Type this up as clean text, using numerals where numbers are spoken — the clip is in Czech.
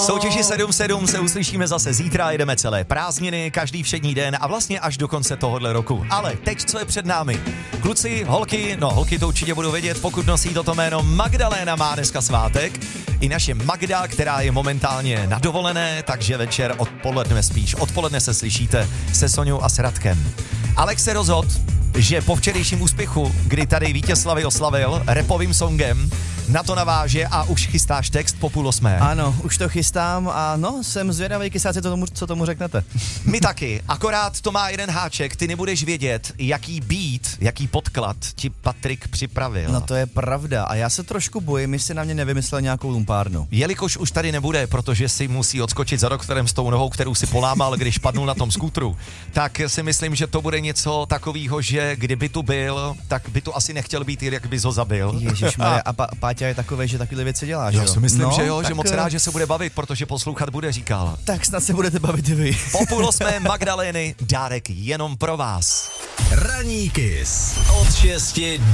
soutěži 7-7 se uslyšíme zase zítra, jedeme celé prázdniny, každý všední den a vlastně až do konce tohohle roku. Ale teď, co je před námi? Kluci, holky, no holky to určitě budou vědět, pokud nosí toto jméno, Magdaléna má dneska svátek. I naše Magda, která je momentálně na dovolené, takže večer odpoledne se slyšíte se Soňou a s Radkem. Alex se rozhodl, že po včerejším úspěchu, kdy tady Vítězslavy oslavil rapovým songem, na to naváže a už chystáš text po 7:30. Ano, už to chystám a no, jsem zvědavý, kysáci, co tomu řeknete. My taky, akorát to má jeden háček, ty nebudeš vědět, jaký beat, jaký podklad ti Patrik připravil. No to je pravda a já se trošku bojím, jestli na mě nevymyslel nějakou lumpárnu. Jelikož už tady nebude, protože si musí odskočit za doktorem s tou nohou, kterou si polámal, když padnul na tom skútru, tak si myslím, že to bude něco takového, že kdyby tu byl, tak by tu asi nechtěl být, jak bys ho zabil. Ježišmarja, a Páťa je takový, že takové věci dělá, že jo? Já si myslím, no, že jo, tak, že moc rád, že se bude bavit, protože poslouchat bude, říkal. Tak snad se budete bavit i vy. Po 7:30 Magdalény, dárek jenom pro vás. Ranní Kiss od 6